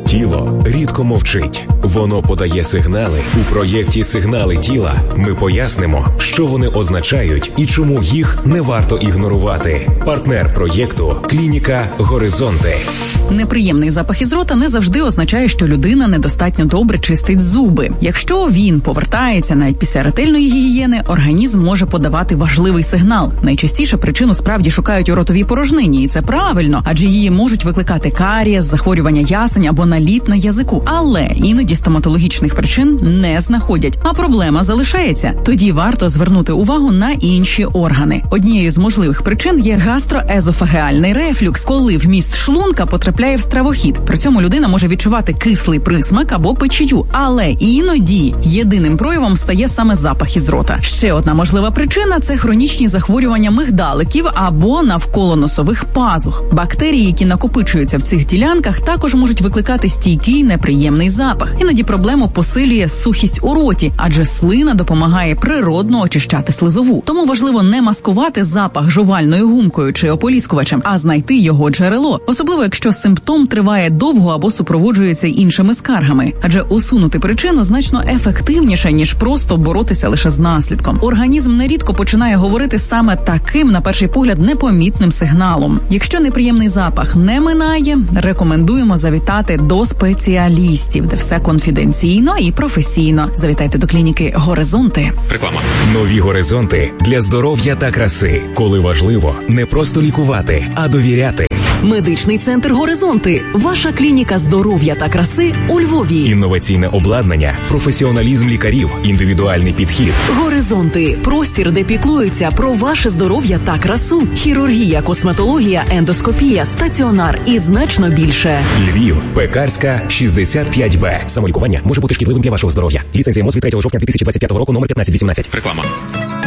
Тіло рідко мовчить. Воно подає сигнали. У проєкті «Сигнали тіла» ми пояснимо, що вони означають і чому їх не варто ігнорувати. Партнер проєкту – клініка «Горизонти». Неприємний запах із рота не завжди означає, що людина недостатньо добре чистить зуби. Якщо він повертається навіть після ретельної гігієни, організм може подавати важливий сигнал. Найчастіше причину справді шукають у ротовій порожнині, і це правильно, адже її можуть викликати карієс, захворювання ясень або наліт на язику. Але іноді стоматологічних причин не знаходять, а проблема залишається. Тоді варто звернути увагу на інші органи. Однією з можливих причин є гастроезофагеальний рефлюкс, коли вміст шлунка потрапляє в стравохід. При цьому людина може відчувати кислий присмак або печію, але іноді єдиним проявом стає саме запах із рота. Ще одна можлива причина – це хронічні захворювання мигдаликів або навколо носових пазух. Бактерії, які накопичуються в цих ділянках, також можуть викликати стійкий неприємний запах. Іноді проблему посилює сухість у роті, адже слина допомагає природно очищати слизову. Тому важливо не маскувати запах жувальною гумкою чи ополіскувачем, а знайти його джерело. Особливо, якщо симптом триває довго або супроводжується іншими скаргами. Адже усунути причину значно ефективніше, ніж просто боротися лише з наслідком. Організм нерідко починає говорити саме таким, на перший погляд, непомітним сигналом. Якщо неприємний запах не минає, рекомендуємо завітати до спеціалістів, де все конфіденційно і професійно. Завітайте до клініки «Горизонти». Реклама. Нові горизонти для здоров'я та краси. Коли важливо не просто лікувати, а довіряти. Медичний центр «Горизонти» – ваша клініка здоров'я та краси у Львові. Інноваційне обладнання, професіоналізм лікарів, індивідуальний підхід. «Горизонти» – простір, де піклуються про ваше здоров'я та красу. Хірургія, косметологія, ендоскопія, стаціонар і значно більше. Львів, Пекарська, 65Б. Самолікування може бути шкідливим для вашого здоров'я. Ліцензія МОЗ від 3 жовтня 2025 року, номер 1518. Реклама.